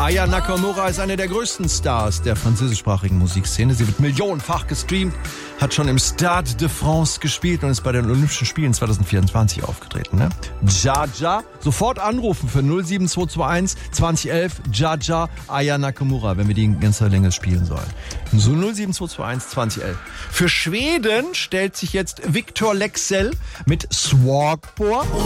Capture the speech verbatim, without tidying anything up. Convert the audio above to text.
Aya Nakamura ist eine der größten Stars der französischsprachigen Musikszene. Sie wird millionenfach gestreamt, hat schon im Stade de France gespielt und ist bei den Olympischen Spielen zwanzig vierundzwanzig aufgetreten. Ne? Jaja, sofort anrufen für null sieben zwei zwei eins zwanzig elf Jaja Aya Nakamura, wenn wir die in ganzer Länge spielen sollen. So null sieben zwei zwei eins zwanzig elf. Für Schweden stellt sich jetzt Victor Leksell mit Swag vor.